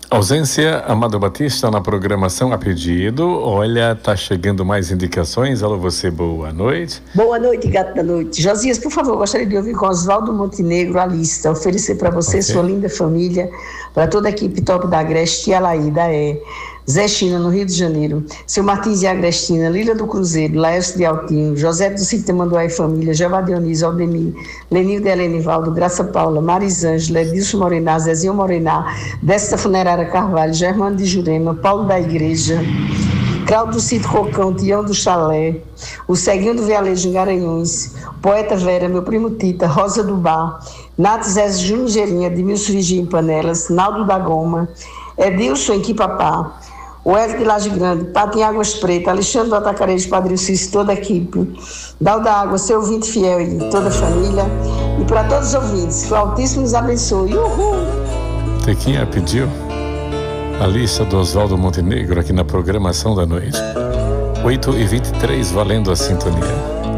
Ausência, Amado Batista na programação a pedido. Olha, tá chegando mais indicações. Alô, você, boa noite. Boa noite, gato da noite. Josias, por favor, gostaria de ouvir com Oswaldo Montenegro a lista. Oferecer para você, sua linda família, para toda a equipe top da Agreste, Tia Laída, Zé China, no Rio de Janeiro, seu Martins e Agrestina, Lília do Cruzeiro, Laércio de Altinho, José do Sítio Tamanduá e Família, Jeová Dionísio, Aldemir, Lenil de Helenivaldo, Graça Paula, Marisângela, Edilson Morená, Zezinho Morená, Desta Funerária Carvalho, Germano de Jurema, Paulo da Igreja, Claudio do Sítio Cocão, Tião do Chalé, o Ceguinho do Vialejo em Garanhuns, Poeta Vera, meu primo Tita, Rosa do Bar, Nato Zé Júnior Gerinha, Edmilson Vigia em Panelas, Naldo da Goma, Edilson em Quipapá, o Hélio de Laje Grande, Pato em Águas Pretas, Alexandre do Atacarejo, Padre Cício, toda a equipe, Dal da Água, seu ouvinte fiel e toda a família, e para todos os ouvintes, que o Altíssimo nos abençoe. Uhul! Tequinha pediu a lista do Oswaldo Montenegro aqui na programação da noite. 8h23, valendo a sintonia.